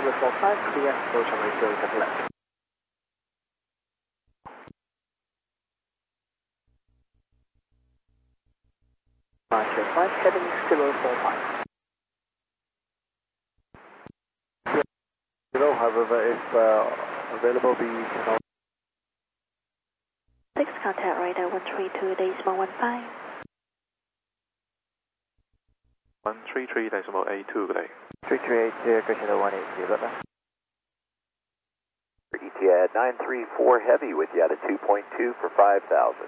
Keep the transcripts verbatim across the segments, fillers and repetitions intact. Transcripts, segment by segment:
zero four five, clear, approach runway zero seven left. Departure five, heading zero four five. Zero, however, if uh, available, we can also... six, contact radar one three two decimal one five. one three three decimal eight two 嘅你。 three three eight zero, Krishna one eight zero. Etihad nine three four Heavy with you at a two point two for five thousand.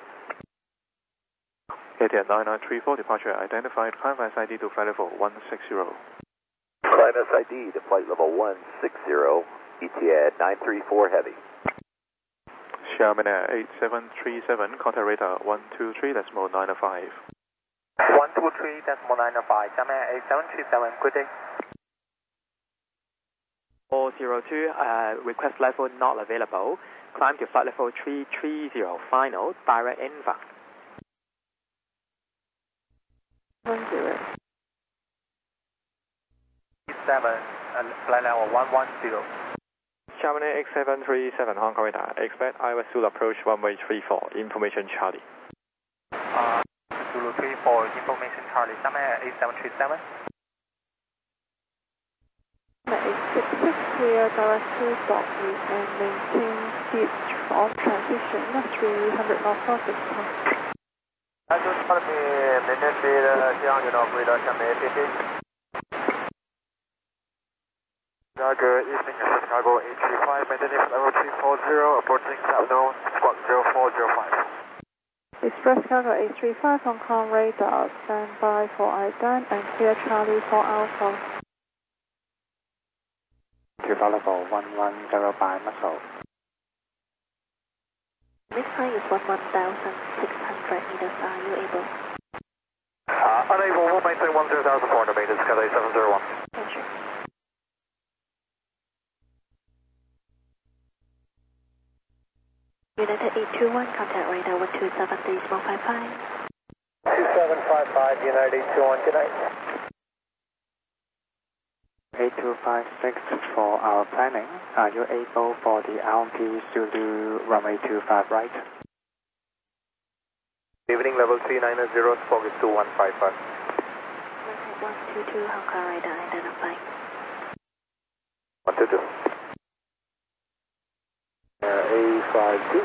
Etihad nine nine three four, departure identified, climb S I D to flight level one six zero. Climb S I D to flight level one six zero, Etihad nine three four Heavy. Xiamen Air eight seven three seven, contact radar one two three decimal nine five. one two three decimal nine five, Xiamen Air eight seven three seven, good day. four zero two, uh, request level not available. Climb to flight level three three zero, final, direct inbound. one zero. seven, and flight level one one zero. Xiamen Air X seven three seven, Hong Kong radar, expect I W S Zulu approach runway three four, information Charlie. Uh, Zulu three four, information Charlie, Xiamen Air eight seven three seven. eight six six, clear, direct to Dockwood and maintain speed on transition three hundred knots for six times. I just want to be maintain speed, Xiang Yunong radar, Xiamen Air fifty. Chicago, evening Chicago eight three five, maintenance level three four zero, approaching south known, squawk zero four zero five. Express Chicago eight three five, Hong Kong radar, stand by for I D A N and clear Charlie for Alpha. To level one one zero five, muscle. Next time is one one thousand six hundred meters, are you able? Uh, unable, we'll maintain one zero thousand four hundred meters, Chicago eight seven zero one. Thank you. United eight two one, contact radar one two seven decimal five five. two seven five five, United eight two one, good night. eight two five six for our planning. Are you able for the R M P Zulu runway two five right? Evening level three nine zero, squawk is two one five five. one two two, Hong Kong radar identified. one two two. Uh, A five two.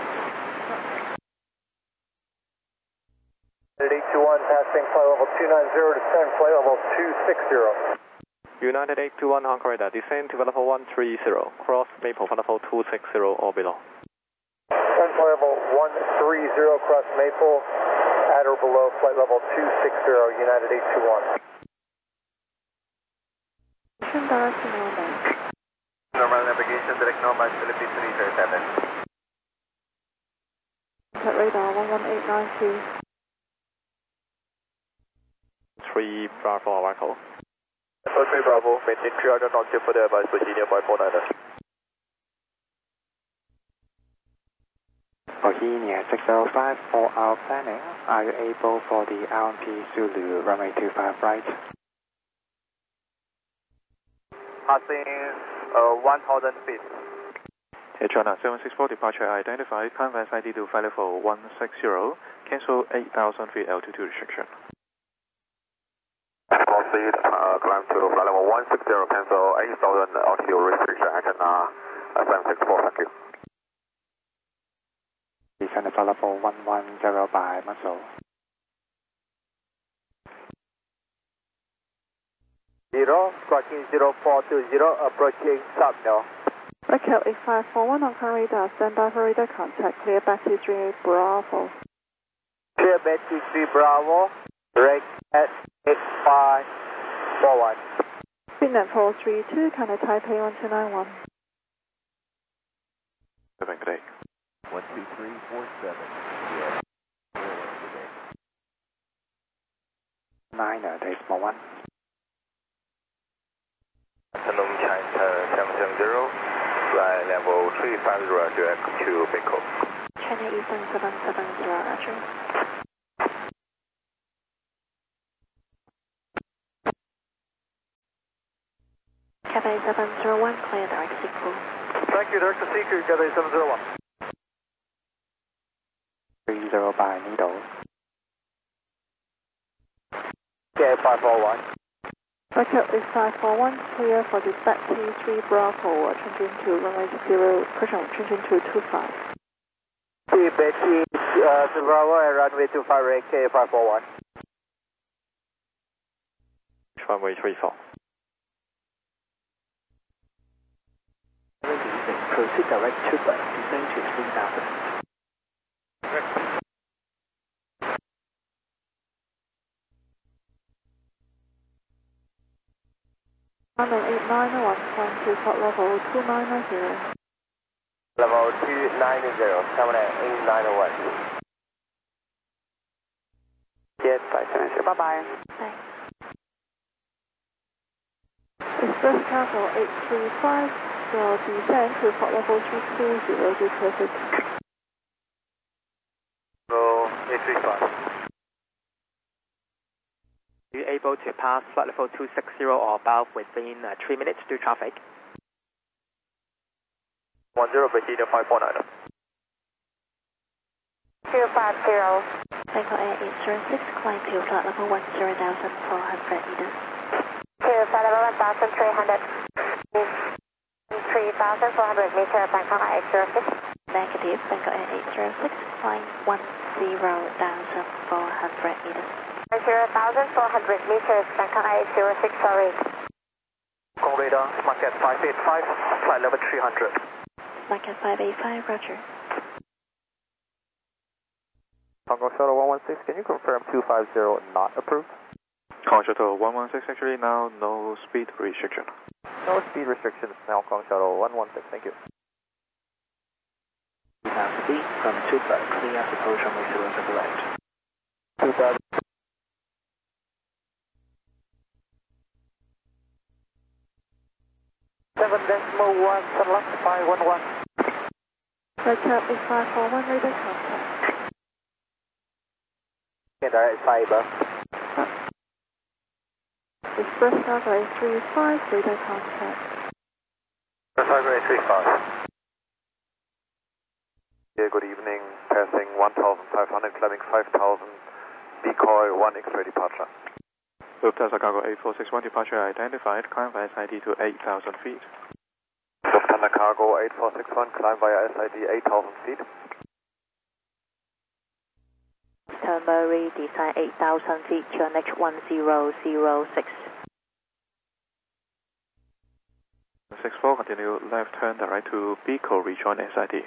United eight two one, passing flight level two nine zero, descend flight level two six zero. United eight two one, Hong Kong radar, descend to level one three zero, cross Maple for level two six zero or below. Descend flight level one three zero, cross Maple, at or below flight level two six zero, United eight two one. Direct to normal. Normal navigation, direct normal, Philippines three zero seven. Contact radar one one eight nine two. three Bravo Echo. three Bravo, maintain three hundred knots for the advice for senior five four niner. Bohemia six zero five for our planning. Are you able for the R M P Zulu runway two five right? Passing uh, one thousand feet. H one seven six four, departure identified, climb S I D to flight level one six zero, cancel eight thousand feet altitude restriction. Small speed, uh, climb to flight level one six zero, cancel eight thousand altitude restriction, action uh, seven six four, thank you. Descend to flight level one one zero five, muscle. Zero, squawking zero four two zero, approaching south now. Echo eight five four one, Hong Kong radar, stand by for radar contact, clear Betty three Bravo. Clear Betty three Bravo, break at eight five four one. Finland four three two, Canada Taipei one two nine one. Good day. one two three four seven. nine, uh, decimal one. Phnom China seven seven zero, flight level three five zero, direct to Bangkok. China Eastern seven seven zero, Roger. Cathay seven zero one, clear direct sequel. Thank you, direct to Seeker, Cathay seven zero one. three zero by Needle. Okay, five four one. Roger, is five four one, clear for dispatch T three Bravo, changing to runway zero, pressure changing to two five. T Betty, uh, Bravo and runway two five, K five four one. Runway three four. Proceed direct to but descend to three thousand. London eight nine one, climb to port level two nine zero. Level two nine zero, coming at eight nine one. Yes, five seven zero, bye bye. Thanks. Express cargo eight three five, will descend to port level three two zero due traffic. Level eight three five. Are you able to pass flight level two six zero or above within uh, three minutes due traffic? one zero, proceed to five four nine. two five zero. Bangkok Air eight zero six, climb to flight level one zero thousand four hundred meters. To flight level one thousand three hundred. three thousand four hundred meter, Bangkok Air eight zero six. Negative, Bangkok Air eight zero six, climb one zero thousand four hundred meters. zero thousand four hundred meters, Bangkok Air eight zero six, sorry. Gong radar, market five eight five, flight level three hundred. Market five eight five, roger. Hong Kong Shuttle one one six, can you confirm two five zero not approved? Hong Kong Shuttle one one six, actually now no speed restriction. No speed restrictions, Hong Kong Shuttle one one six, thank you. two thousand feet from Tupa, clear approach runway zero seven left. two thousand. seven decimal one, select five one one. Roger, is five four one, radar contact. Okay, direct fiber. Express cargo eight three five, radar contact. Fiber eight three five. Yeah, good evening, passing one thousand five hundred, climbing five thousand, decoy one X-ray departure. Lufthansa Cargo eight four six one, departure identified, climb via S I D to eight thousand feet. Lufthansa Cargo eight four six one, climb via S I D eight thousand feet. Turmeri, design eight thousand feet, Q N H one zero zero six. six four, continue left turn direct to Pico, rejoin S I D.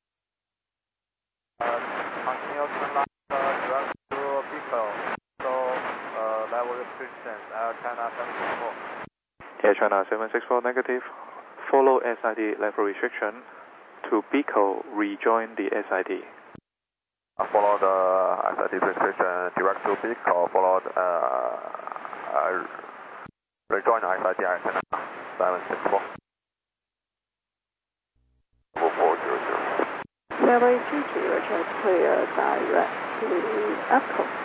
Uh, continue turn left, uh, direct to Pico. So, uh, level restrictions, Air China seven six four. Air China seven six four, negative. Follow S I D level restriction to Pico, rejoin the S I D. Uh, follow the S I D restriction direct to Pico, followed, uh, uh, rejoin S I D Air China seven six four. four zero zero. Railway three two, Roger, clear direct to Apple.